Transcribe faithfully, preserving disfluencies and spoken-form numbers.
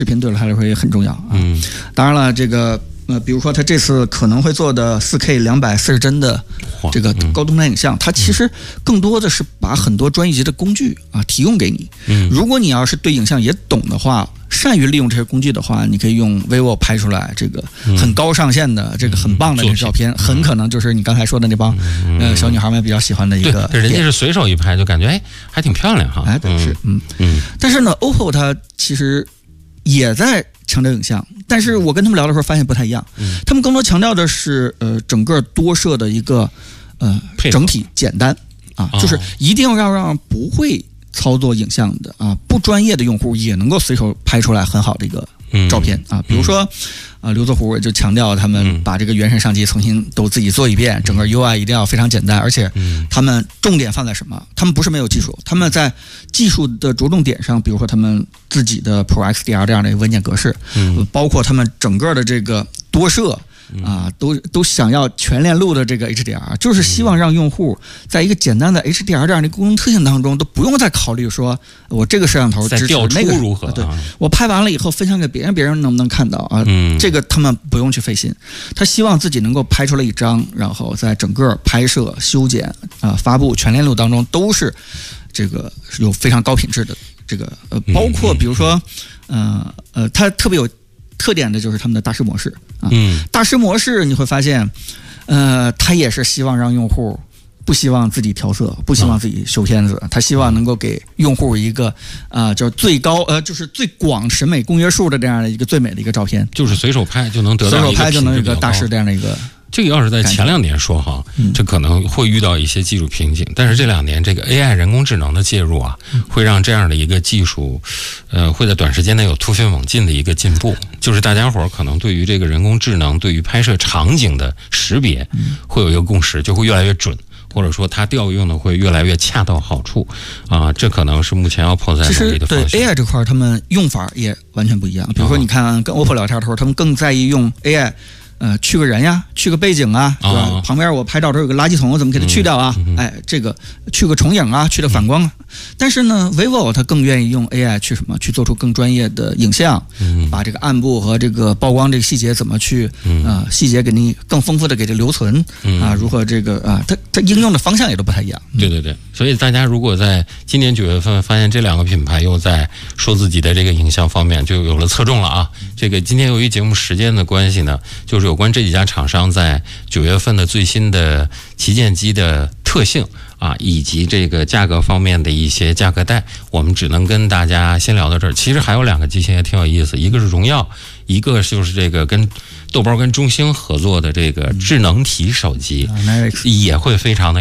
视频对他来说也很重要啊。 嗯， 当然了，这个呃，比如说他这次可能会做的 四 K 两百四十帧的这个高动态影像，它其实更多的是把很多专业级的工具啊提供给你。 嗯， 如果你要是对影像也懂的话，善于利用这些工具的话，你可以用 vivo 拍出来这个很高上限的、这个很棒的这个照片，很可能就是你刚才说的那帮呃小女孩们比较喜欢的一个。 对，人家是随手一拍就感觉哎还挺漂亮哈。 哎，对，是，嗯嗯。但是呢 ，O P P O 它其实也在强调影像，但是我跟他们聊的时候发现不太一样，嗯、他们更多强调的是呃整个多摄的一个呃整体简单啊， 哦、 就是一定要让不会操作影像的啊不专业的用户也能够随手拍出来很好的一个照片、嗯、啊，比如说。啊，刘作虎就强调他们把这个原神相机重新都自己做一遍，嗯、整个 U I 一定要非常简单，而且他们重点放在什么？他们不是没有技术，他们在技术的着重点上，比如说他们自己的 Pro X D R 这样的一个文件格式，嗯，包括他们整个的这个多摄。啊，都都想要全链路的这个 H D R， 就是希望让用户在一个简单的 H D R 这样的功能特性当中，都不用再考虑说我这个摄像头支持那个如何、啊？ 对，我拍完了以后分享给别人，别人能不能看到啊？嗯，这个他们不用去费心，他希望自己能够拍出来一张，然后在整个拍摄、修剪啊、发布全链路当中都是这个有非常高品质的这个呃，包括比如说呃呃，它特别有特点的就是他们的大师模式啊，嗯，大师模式你会发现，呃，他也是希望让用户不希望自己调色，不希望自己修片子，他希望能够给用户一个啊、呃，就是最高呃，就是最广审美公约数的这样的一个最美的一个照片， 就是随手拍就能得到一个随手拍就能有一个大师这样的一个。 这个要是在前两年说哈，这可能会遇到一些技术瓶颈，但是这两年这个 A I 人工智能的介入啊，会让这样的一个技术，呃，会在短时间内有突飞猛进的一个进步。就是大家伙可能对于这个人工智能对于拍摄场景的识别，会有一个共识，就会越来越准。或者说它调用的会越来越恰到好处啊，这可能是目前要迫在努力的方向。 其实对 A I 这块，他们用法也完全不一样。比如说，你看跟 O P P O 聊天的时候，他们更在意用 A I。呃，去个人呀，去个背景啊，对吧？哦、旁边我拍照的时候有个垃圾桶，我怎么给它去掉啊？嗯、哎，这个去个重影啊，去个反光啊。嗯、但是呢 ，vivo 它更愿意用 A I 去什么？去做出更专业的影像，嗯、把这个暗部和这个曝光这个细节怎么去啊、嗯呃？细节给你更丰富的给这留存、嗯、啊？如何这个啊？它它应用的方向也都不太一样。 对对对，所以大家如果在今年九月份发现这两个品牌又在说自己的这个影像方面就有了侧重了啊。这个今天由于节目时间的关系呢，就是有关这几家厂商在九月份的最新的旗舰机的特性啊，以及这个价格方面的一些价格带，我们只能跟大家先聊到这儿。其实还有两个机型也挺有意思，一个是荣耀，一个就是这个跟豆包跟中兴合作的这个智能体手机，也会非常的